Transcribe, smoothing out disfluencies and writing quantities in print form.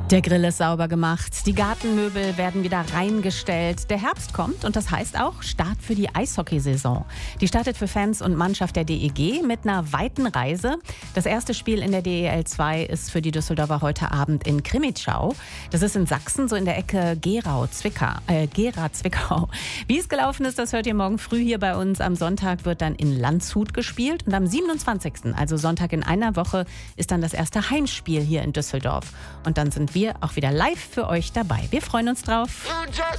Der Grill ist sauber gemacht, die Gartenmöbel werden wieder reingestellt. Der Herbst kommt und das heißt auch Start für die Eishockeysaison. Die startet für Fans und Mannschaft der DEG mit einer weiten Reise. Das erste Spiel in der DEL 2 ist für die Düsseldorfer heute Abend in Krimitschau. Das ist in Sachsen, so in der Ecke Gera-Zwickau. Wie es gelaufen ist, das hört ihr morgen früh hier bei uns. Am Sonntag wird dann in Landshut gespielt und am 27., also Sonntag in einer Woche, ist dann das erste Heimspiel hier in Düsseldorf. Und dann sind wir auch wieder live für euch dabei. Wir freuen uns drauf.